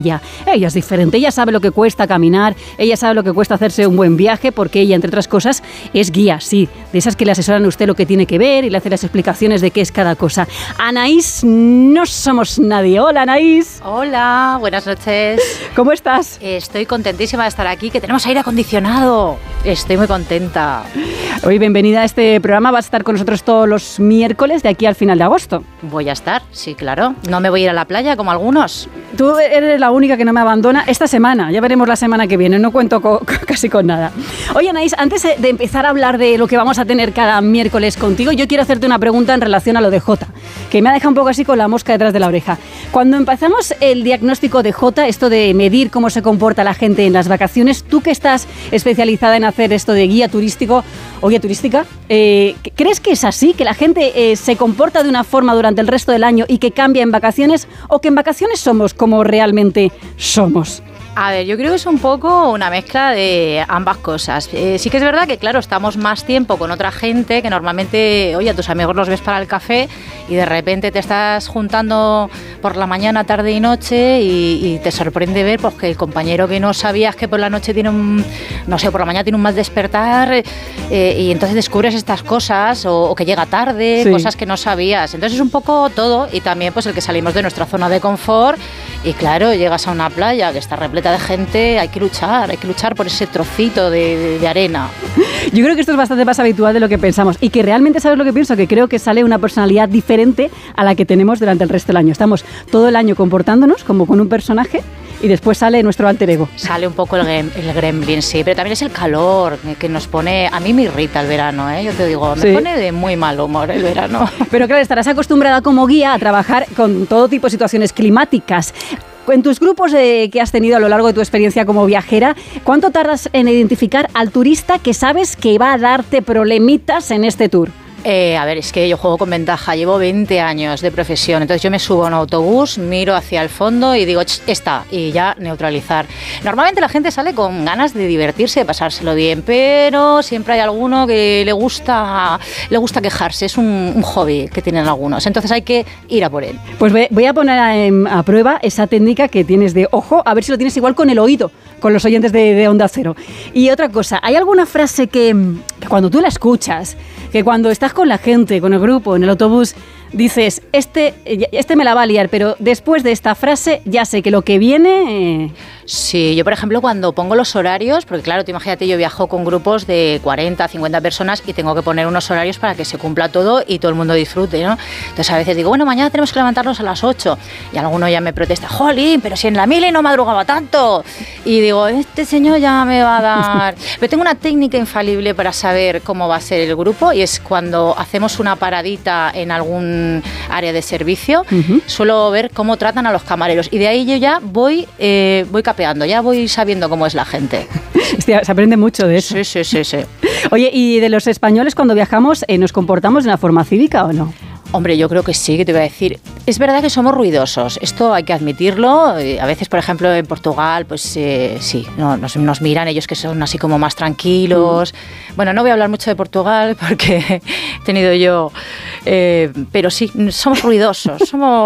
Ella es diferente, ella sabe lo que cuesta caminar, ella sabe lo que cuesta hacerse un buen viaje, porque ella, entre otras cosas, es guía, sí, de esas que le asesoran a usted lo que tiene que ver y le hace las explicaciones de qué es cada cosa. Anaís, no somos nadie. Hola, Anaís. Hola, buenas noches. ¿Cómo estás? Estoy contentísima de estar aquí, que tenemos aire acondicionado. Estoy muy contenta. Hoy, bienvenida a este programa, vas a estar con nosotros todos los miércoles de aquí al final de agosto. Voy a estar, sí, claro. No me voy a ir a la playa como algunos. Tú eres la única que no me abandona esta semana, ya veremos la semana que viene, no cuento casi con nada. Oye, Anaís, antes de empezar a hablar de lo que vamos a tener cada miércoles contigo, yo quiero hacerte una pregunta en relación a lo de Jota, que me ha dejado un poco así con la mosca detrás de la oreja. Cuando empezamos el diagnóstico de Jota, esto de medir cómo se comporta la gente en las vacaciones, tú que estás especializada en hacer esto de guía turístico o guía turística, ¿crees que es así? ¿Que la gente se comporta de una forma durante el resto del año y que cambia en vacaciones? ¿O que en vacaciones somos como realmente somos? A ver, yo creo que es un poco una mezcla de ambas cosas. Sí que es verdad que, claro, estamos más tiempo con otra gente que normalmente, oye, a tus amigos los ves para el café y de repente te estás juntando por la mañana, tarde y noche y te sorprende ver pues, que el compañero que no sabías que por la noche tiene por la mañana tiene un mal despertar y entonces descubres estas cosas o que llega tarde, sí, cosas que no sabías. Entonces es un poco todo y también pues el que salimos de nuestra zona de confort y, claro, llegas a una playa que está repleta de gente, hay que luchar por ese trocito de arena. Yo creo que esto es bastante más habitual de lo que pensamos y que realmente, ¿sabes lo que pienso? Que creo que sale una personalidad diferente a la que tenemos durante el resto del año. Estamos todo el año comportándonos como con un personaje y después sale nuestro alter ego. Sale un poco el gremlin, sí, pero también es el calor que nos pone... A mí me irrita el verano, yo te digo, me pone de muy mal humor el verano. Pero claro, estarás acostumbrada como guía a trabajar con todo tipo de situaciones climáticas. En tus grupos que has tenido a lo largo de tu experiencia como viajera, ¿cuánto tardas en identificar al turista que sabes que va a darte problemitas en este tour? A ver, es que yo juego con ventaja, llevo 20 años de profesión, entonces yo me subo a un autobús, miro hacia el fondo y digo, está, y ya neutralizar. Normalmente la gente sale con ganas de divertirse, de pasárselo bien, pero siempre hay alguno que le gusta quejarse, es un hobby que tienen algunos, entonces hay que ir a por él. Pues voy a poner a prueba esa técnica que tienes de ojo, a ver si lo tienes igual con el oído, con los oyentes de Onda Cero. Y otra cosa, ¿hay alguna frase que cuando tú la escuchas, que cuando estás con la gente, con el grupo, en el autobús, dices, este me la va a liar, pero después de esta frase ya sé que lo que viene... Sí, yo por ejemplo cuando pongo los horarios, porque claro, tú imagínate, yo viajo con grupos de 40, 50 personas y tengo que poner unos horarios para que se cumpla todo y todo el mundo disfrute, ¿no? Entonces a veces digo, bueno, mañana tenemos que levantarnos a las 8 y alguno ya me protesta, jolín, pero si en la mili no madrugaba tanto. Y digo, este señor ya me va a dar... Pero tengo una técnica infalible para saber cómo va a ser el grupo y es cuando hacemos una paradita en algún área de servicio, suelo ver cómo tratan a los camareros y de ahí yo ya voy capeando, ya voy sabiendo cómo es la gente. Hostia, se aprende mucho de eso. Sí. Oye, ¿y de los españoles cuando viajamos nos comportamos de una forma cívica o no? Hombre, yo creo que sí, que te voy a decir. Es verdad que somos ruidosos, esto hay que admitirlo. A veces, por ejemplo, en Portugal, pues sí, nos miran ellos que son así como más tranquilos. Bueno, no voy a hablar mucho de Portugal porque he tenido yo... pero sí, somos ruidosos.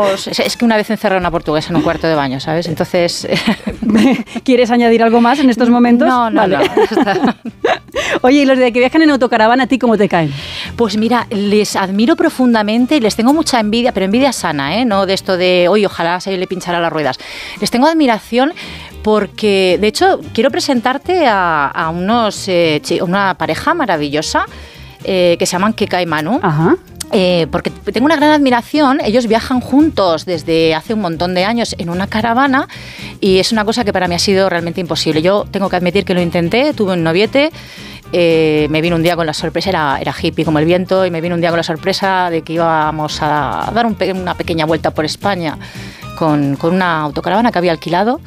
Es que una vez encerré a una portuguesa en un cuarto de baño, ¿sabes? Entonces... ¿Quieres añadir algo más en estos momentos? No, vale. No. Oye, ¿y los de que viajan en autocaravana, a ti cómo te caen? Pues mira, les admiro profundamente y les tengo mucha envidia, pero envidia sana, no de esto de, oye, ojalá se le pinchara las ruedas. Les tengo admiración porque, de hecho, quiero presentarte a una pareja maravillosa que se llaman Keka y Manu. Ajá. Porque tengo una gran admiración, ellos viajan juntos desde hace un montón de años en una caravana y es una cosa que para mí ha sido realmente imposible. Yo tengo que admitir que lo intenté, tuve un noviete, me vino un día con la sorpresa, era hippie como el viento, y me vino un día con la sorpresa de que íbamos a dar una pequeña vuelta por España con una autocaravana que había alquilado.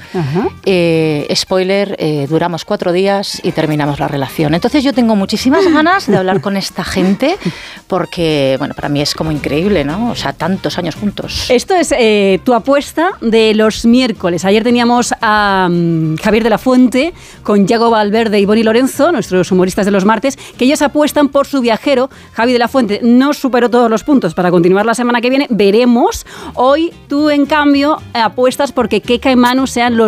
Spoiler, duramos 4 días y terminamos la relación. Entonces yo tengo muchísimas ganas de hablar con esta gente porque, bueno, para mí es como increíble, ¿no? O sea, tantos años juntos. Esto es tu apuesta de los miércoles. Ayer teníamos a Javier de la Fuente con Yago Valverde y Boni Lorenzo, nuestros humoristas de los martes, que ellos apuestan por su viajero. Javi de la Fuente no superó todos los puntos para continuar la semana que viene. Veremos. Hoy tú, en cambio, cambio apuestas porque Keka y Manu sean los